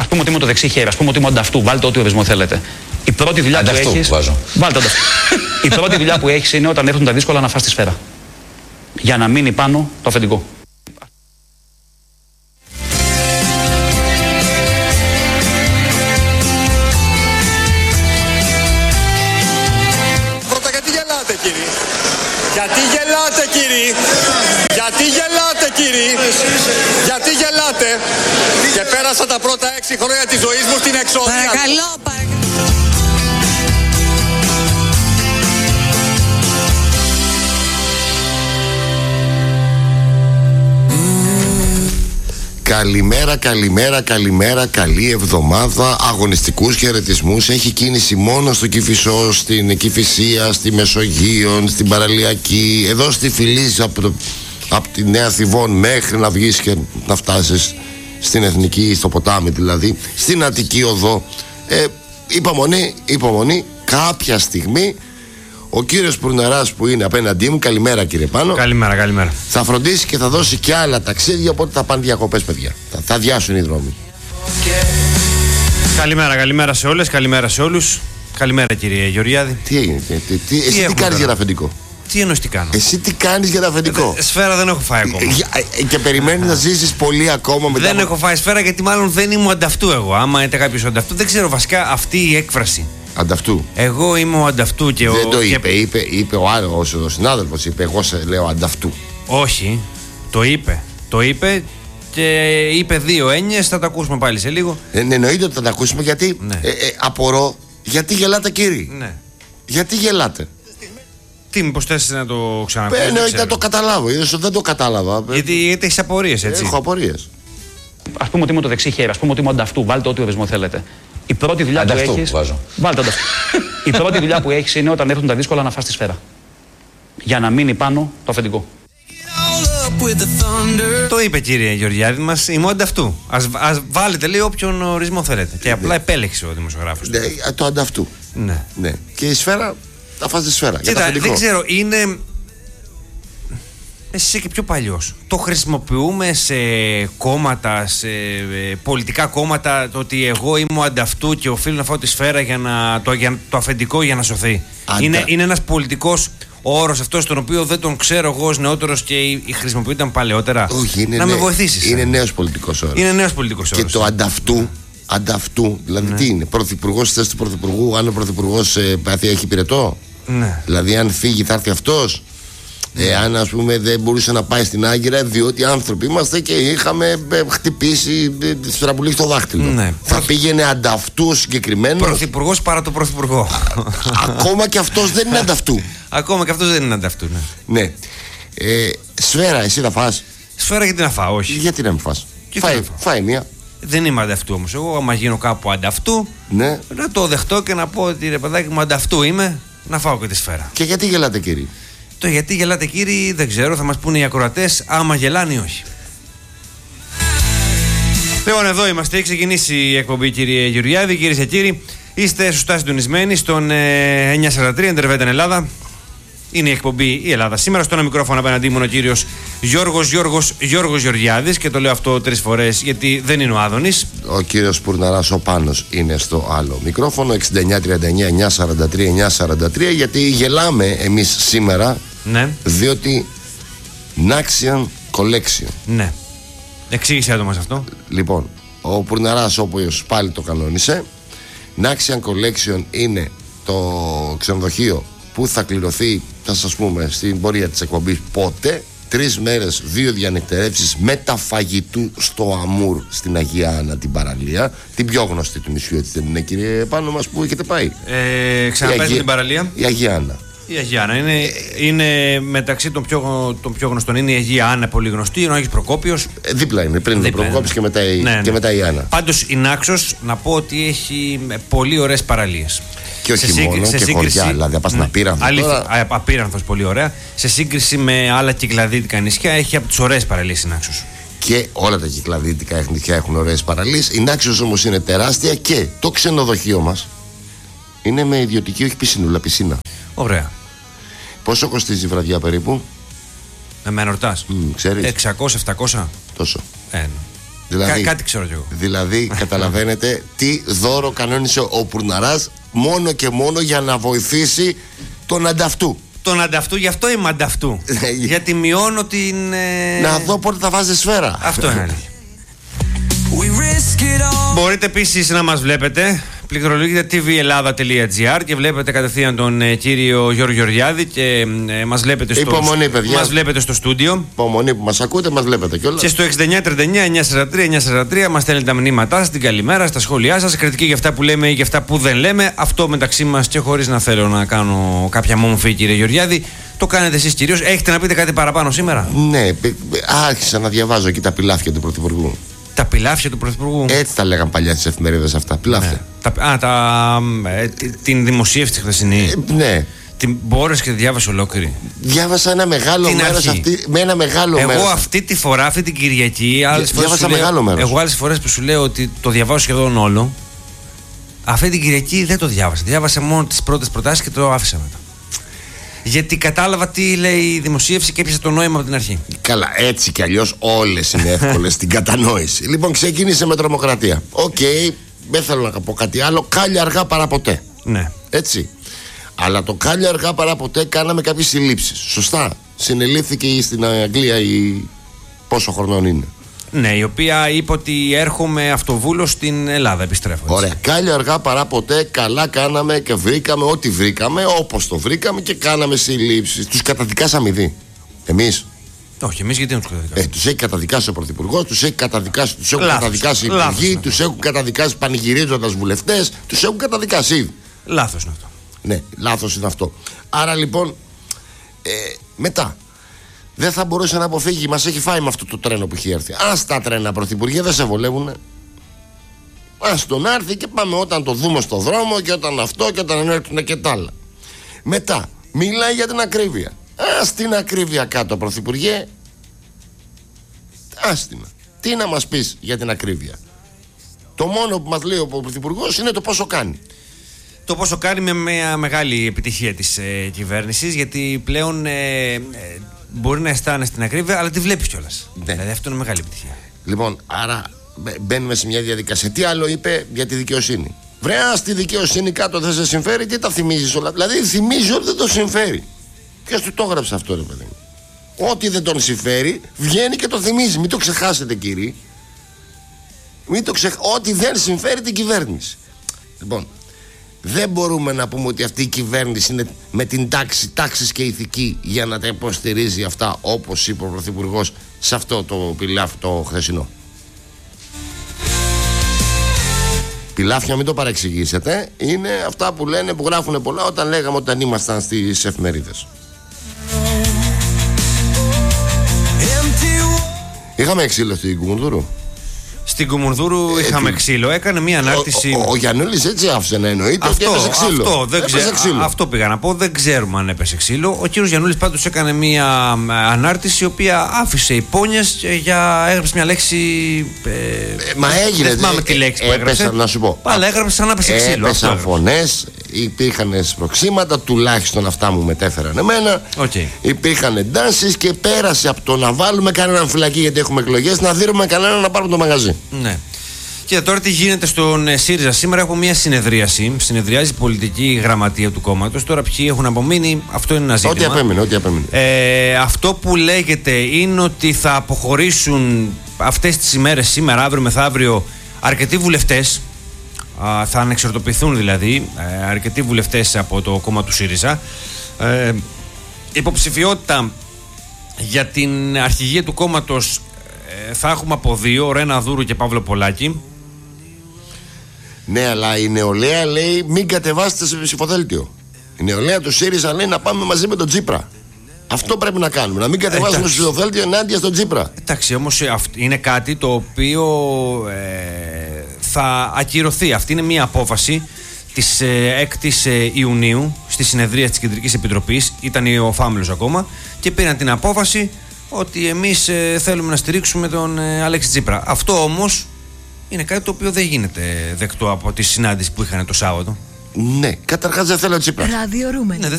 Ας πούμε ότι είμαι το δεξί χέρι, ας πούμε ότι είμαι ανταυτού. Βάλτε ό,τι ορισμό θέλετε. Η πρώτη δουλειά που έχεις. Βάλτε ανταυτού. Η πρώτη δουλειά που έχεις είναι όταν έρθουν τα δύσκολα να φας τη σφαίρα. Για να μείνει πάνω το αφεντικό. Πρώτα, γιατί γελάτε, κύριοι? Γιατί γελάτε, κύριοι? Γιατί γελάτε, κύριοι? Γιατί γελάτε? Και πέρασα τα πρώτα 6 χρόνια της ζωής μου στην εξόδια. Παρακαλώ, παρακαλώ. Καλημέρα, καλημέρα, καλημέρα, καλή εβδομάδα. Αγωνιστικούς χαιρετισμούς. Έχει κίνηση μόνο στο Κηφισό, στην Κηφισία, στη Μεσογείο, στην Παραλιακή. Εδώ στη Φυλής από τη Νέα Θηβών μέχρι να βγεις και να φτάσεις στην Εθνική, στο ποτάμι δηλαδή, στην Αττική Οδό. Υπομονή, υπομονή. Κάποια στιγμή ο κύριος Πουρναράς που είναι απέναντί μου, καλημέρα κύριε Πάνο. Καλημέρα, καλημέρα. Θα φροντίσει και θα δώσει και άλλα ταξίδια, οπότε θα πάνε διακοπές, παιδιά. Θα αδειάσουν οι δρόμοι. Καλημέρα, καλημέρα σε όλες, καλημέρα σε όλους. Καλημέρα κύριε Γεωργιάδη. Τι έγινε, εσύ τι κάνεις για ένα αφεντικό? Τι εννοείς τι κάνω? Εσύ τι κάνεις για ένα αφεντικό? Σφαίρα δεν έχω φάει ακόμα. Και περιμένεις να ζήσεις πολύ ακόμα μετά. Δεν έχω φάει σφαίρα γιατί μάλλον δεν είμαι ο ανταυτού εγώ. Άμα είναι κάποιος ο ανταυτού, δεν ξέρω βασικά αυτή η έκφραση. Ανταυτού. Εγώ είμαι ο ανταυτού και δεν το είπε, είπε ο άλλος, ο συνάδελφος, είπε εγώ σε λέω ανταυτού. Όχι, το είπε και είπε δύο έννοιες, θα τα ακούσουμε πάλι σε λίγο. Εννοείται ότι θα τα ακούσουμε γιατί ναι. Απορώ γιατί κύριοι. Ναι. Γιατί γελάτε? Τι, μήπως θες να το ξαναπείς? Εννοείται να το καταλάβω, είδες ότι δεν το κατάλαβα. Γιατί έχεις απορίες, έτσι. Έχω απορίες. Ας πούμε ότι είμαι το δεξί χέρι, ας πούμε ότι είμαι ανταυτού. Βάλτε ό,τι ορισμό θέλετε. Η πρώτη δουλειά που έχεις. Βάλτε ανταυτού. Η πρώτη δουλειά που έχεις είναι όταν έρθουν τα δύσκολα να φας τη σφαίρα. Για να μείνει πάνω το αφεντικό. Το είπε κύριε Γεωργιάδη μας, είμαι ο ανταυτού. Ας βάλετε λέει όποιον ορισμό θέλετε. Και απλά επέλεξε ο δημοσιογράφος. Ναι, το ανταυτού. Ναι. Ναι. Και η σφαίρα, θα φας τη σφαίρα. Κοίτα, δεν ξέρω, είναι. Εσύ είσαι και πιο παλιός. Το χρησιμοποιούμε σε κόμματα, σε πολιτικά κόμματα, το ότι εγώ είμαι ο ανταυτού και οφείλω να φάω τη σφαίρα για το αφεντικό για να σωθεί. Είναι ένας πολιτικός όρος αυτός, τον οποίο δεν τον ξέρω εγώ ως νεότερος και χρησιμοποιούνταν παλαιότερα. Όχι, είναι να με βοηθήσεις. Είναι νέος πολιτικός όρος. Είναι νέος πολιτικός όρος. Και το ανταυτού, δηλαδή τι είναι? Πρωθυπουργός στη θέση του πρωθυπουργού, αν ο πρωθυπουργός έχει πυρετό. Ναι. Δηλαδή αν φύγει θα έρθει αυτός. Αν ας πούμε δεν μπορούσε να πάει στην Άγκυρα διότι άνθρωποι είμαστε και είχαμε χτυπήσει τη σφαιραπουλή στο δάχτυλο. Ναι. Θα πήγαινε ανταυτού συγκεκριμένο. Πρωθυπουργός παρά το πρωθυπουργό. Ακόμα και αυτός δεν είναι ανταυτού. Ακόμα και αυτός δεν είναι ανταυτού, ναι. Ναι. Σφαίρα, εσύ θα φας? Σφαίρα γιατί να φάω, όχι. Γιατί να μην φας? Φάει μία. Δεν είμαι ανταυτού όμως. Εγώ, άμα γίνω κάπου ανταυτού, ναι, να το δεχτώ και να πω ότι ρε παιδάκι μου, ανταυτού είμαι, να φάω και τη σφαίρα. Και γιατί γελάτε, κύριοι? Το γιατί γελάτε, κύριοι, δεν ξέρω, θα μας πούνε οι ακροατές άμα γελάνε ή όχι. Λοιπόν, εδώ είμαστε. Έχει ξεκινήσει η εκπομπή, κύριε Γεωργιάδη. Κυρίες και κύριοι, είστε σωστά συντονισμένοι στον 943 Εντερβέταν Ελλάδα. Είναι η εκπομπή Η Ελλάδα σήμερα. Στο ένα μικρόφωνο απέναντί μου είναι ο κύριος Γιώργος Γεωργιάδης. Και το λέω αυτό 3 φορές γιατί δεν είναι ο Άδωνης. Ο κύριος Πουρναράς ο Πάνος είναι στο άλλο μικρόφωνο. 6939-943-943. Γιατί γελάμε εμείς σήμερα. Ναι. Διότι Naxian Collection. Ναι. Εξήγησε το μας αυτό. Λοιπόν, ο Πουρναράς όπως πάλι το κανόνισε, Naxian Collection είναι το ξενοδοχείο που θα κληρωθεί, θα σας πούμε στην πορεία της εκπομπής πότε. 3 μέρες, 2 διανυκτερεύσεις μεταφαγητού στο Αμούρ στην Αγία Άννα, την παραλία. Την πιο γνωστή του νησιού, έτσι δεν είναι, κύριε Πάνο μας, που έχετε πάει? Ξαναπέστε την παραλία. Η Αγία Άννα. Η Αγία Άννα είναι μεταξύ των πιο γνωστών. Είναι η Αγία Άννα, πολύ γνωστή. Ο Άγιος Προκόπιος. Δίπλα είναι, πριν το Προκόπιος και μετά η Άννα. Πάντως η Νάξος, να πω ότι έχει πολύ ωραίες παραλίες. Και όχι μόνο, και χωριά, δηλαδή να πας στην Απίρανθο. Απίρανθος, πολύ ωραία. Σε σύγκριση με άλλα κυκλαδίτικα νησιά, έχει από τις ωραίες παραλίες η Νάξος. Και όλα τα κυκλαδίτικα νησιά έχουν ωραίες παραλίες. Η Νάξος όμως είναι τεράστια και το ξενοδοχείο μας είναι με ιδιωτική, όχι πισινούλα, πισίνα. Ωραία. Πόσο κοστίζει η βραδιά περίπου? Με ρωτάς. Ξέρεις. 600-700. Τόσο. Δηλαδή, κάτι ξέρω κι εγώ. Δηλαδή, καταλαβαίνετε τι δώρο κανόνισε ο Πουρναράς μόνο και μόνο για να βοηθήσει τον ανταυτού. Τον ανταυτού, γι' αυτό είμαι ανταυτού. Γιατί μειώνω την. Να δω πότε θα βάζει σφαίρα. Αυτό είναι αλήθεια. Μπορείτε επίσης να μας βλέπετε. Πληκτρολογείτε tvellada.gr και βλέπετε κατευθείαν τον κύριο Γιώργο Γεωργιάδη και μας βλέπετε στο, υπομονή, παιδιά. Μας βλέπετε στο στούντιο. Υπομονή που μας ακούτε, μας βλέπετε κιόλας. Και στο 6939-943-943 μας στέλνετε τα μηνύματά σας, την καλημέρα, στα σχόλιά σας, κριτική για αυτά που λέμε ή για αυτά που δεν λέμε. Αυτό μεταξύ μας και χωρίς να θέλω να κάνω κάποια μόμφη, κύριε Γεωργιάδη. Το κάνετε εσείς κυρίως. Έχετε να πείτε κάτι παραπάνω σήμερα? Ναι, άρχισα να διαβάζω εκεί τα πιλάφια του Πρωθυπουργού. Τα πιλάφια του Πρωθυπουργού. Έτσι τα λέγαν παλιά στις εφημερίδες αυτά. Πιλάφια. Ναι. Την δημοσίευση τη χθεσινή. Ναι. Την μπόρεσε και τη διάβασε ολόκληρη. Διάβασα ένα μεγάλο μέρος με ένα μεγάλο μέρος. Εγώ αυτή τη φορά, αυτή την Κυριακή. Διάβασα μεγάλο μέρος. Εγώ άλλες φορές που σου λέω ότι το διαβάζω σχεδόν όλο. Αυτή την Κυριακή δεν το διάβασα. Διάβασα μόνο τις πρώτες προτάσεις και το άφησα μετά. Γιατί κατάλαβα τι λέει η δημοσίευση και έπιασε το νόημα από την αρχή. Καλά, έτσι κι αλλιώς όλες είναι εύκολες στην κατανόηση. Λοιπόν, ξεκίνησε με τρομοκρατία. Οκ, δεν θέλω να πω κάτι άλλο. Κάλλια αργά παρά ποτέ. Ναι. Έτσι. Αλλά το κάλλια αργά παρά ποτέ κάναμε κάποιες συλλήψεις. Σωστά. Συνελήφθηκε στην Αγγλία η. Πόσο χρονών είναι? Ναι, η οποία είπε ότι έρχομαι αυτοβούλο στην Ελλάδα, επιστρέφω. Έτσι. Ωραία. Κάλλια αργά παρά ποτέ, καλά κάναμε και βρήκαμε ό,τι βρήκαμε, όπως το βρήκαμε και κάναμε συλλήψεις. Τους καταδικάσαμε ήδη. Εμείς. Όχι, εμείς γιατί να τους καταδικάσουμε? Τους έχει καταδικάσει ο Πρωθυπουργός, τους έχουν καταδικάσει οι υπουργοί, τους έχουν καταδικάσει πανηγυρίζοντας βουλευτές, τους έχουν καταδικάσει ήδη. Λάθος είναι αυτό. Ναι, λάθος είναι αυτό. Άρα λοιπόν, μετά. Δεν θα μπορούσε να αποφύγει, μας έχει φάει με αυτό το τρένο που έχει έρθει. Ας τα τρένα, Πρωθυπουργέ, δεν σε βολεύουνε. Ας τον έρθει και πάμε όταν το δούμε στο δρόμο και όταν αυτό και όταν έρθουν και τα άλλα. Μετά, μιλάει για την ακρίβεια. Ας την ακρίβεια κάτω, Πρωθυπουργέ. Άστινα. Τι να μας πεις για την ακρίβεια? Το μόνο που μας λέει ο Πρωθυπουργός είναι το πόσο κάνει. Το πόσο κάνει με μια μεγάλη επιτυχία της κυβέρνησης, γιατί πλέον μπορεί να αισθάνεσαι την ακρίβεια, αλλά τη βλέπεις κιόλας. Ναι. Δηλαδή αυτό είναι μεγάλη επιτυχία. Λοιπόν, άρα μπαίνουμε σε μια διαδικασία. Τι άλλο είπε για τη δικαιοσύνη? Βρέα, στη δικαιοσύνη κάτω δεν σε συμφέρει, τι τα θυμίζεις όλα? Δηλαδή θυμίζει ότι δεν το συμφέρει. Ποιος του το έγραψε αυτό, ρε παιδί μου? Ό,τι δεν τον συμφέρει βγαίνει και το θυμίζει. Μην το ξεχάσετε, κύριοι. Ό,τι δεν συμφέρει την κυβέρνηση. Λοιπόν, δεν μπορούμε να πούμε ότι αυτή η κυβέρνηση είναι με την τάξης και ηθική για να τα υποστηρίζει αυτά, όπως είπε ο Πρωθυπουργός σε αυτό το πιλάφι το χθεσινό. Πιλάφια μην το παρεξηγήσετε. Είναι αυτά που λένε, που γράφουν πολλά όταν λέγαμε όταν ήμασταν στις εφημερίδες. Είχαμε ξύλο στην Κουμουνδούρου. Στην Κουμουνδούρου είχαμε ξύλο. Έκανε μια ανάρτηση. Ο Γιαννούλης έτσι άφησε να εννοείται ότι έπεσε ξύλο. Αυτό πήγα να πω. Δεν ξέρουμε αν έπεσε ξύλο. Ο κύριος Γιαννούλης πάντως έκανε μια ανάρτηση η οποία άφησε υπόνοιες για. Έγραψε μια λέξη. Μα έγινε. Δεν θυμάμαι τη λέξη που έγραψε. Να σου πω. Αλλά έγραψε σαν να έπεσε ξύλο. Έπεσαν φωνές, υπήρχαν σπροξήματα, τουλάχιστον αυτά μου μετέφεραν εμένα. Υπήρχαν εντάσεις και πέρασε από το να βάλουμε κανέναν φυλακή γιατί έχουμε εκλογές, να δίνουμε κανέναν να πάρουμε το μαγαζί. Ναι. Και τώρα τι γίνεται στον ΣΥΡΙΖΑ? Σήμερα έχω μια συνεδρίαση. Συνεδριάζει η πολιτική γραμματεία του κόμματος. Τώρα ποιοι έχουν απομείνει, αυτό είναι ένα ζήτημα. Ό,τι απέμεινε. Αυτό που λέγεται είναι ότι θα αποχωρήσουν αυτές τις ημέρες, σήμερα, αύριο, μεθαύριο, αρκετοί βουλευτές. Θα ανεξαρτοποιηθούν δηλαδή αρκετοί βουλευτές από το κόμμα του ΣΥΡΙΖΑ. Υποψηφιότητα για την αρχηγία του κόμματος θα έχουμε από δύο, Ρένα Δούρου και Παύλο Πολάκη. Ναι, αλλά η νεολαία λέει μην κατεβάσετε σε ψηφοδέλτιο. Η νεολαία του ΣΥΡΙΖΑ λέει να πάμε μαζί με τον Τσίπρα. Αυτό πρέπει να κάνουμε, να μην κατεβάσουμε στο ψηφοδέλτιο ενάντια στον Τσίπρα. Εντάξει, όμως είναι κάτι το οποίο θα ακυρωθεί. Αυτή είναι μια απόφαση της 6ης Ιουνίου στη συνεδρία της Κεντρικής Επιτροπής. Ήταν ο Φάμελος ακόμα και πήραν την απόφαση ότι εμείς θέλουμε να στηρίξουμε τον Αλέξη Τσίπρα. Αυτό όμως είναι κάτι το οποίο δεν γίνεται δεκτό από τη συνάντηση που είχαν το Σάββατο. Ναι, καταρχάς δεν θέλω Τσίπρα. Ραδιορούμενοι.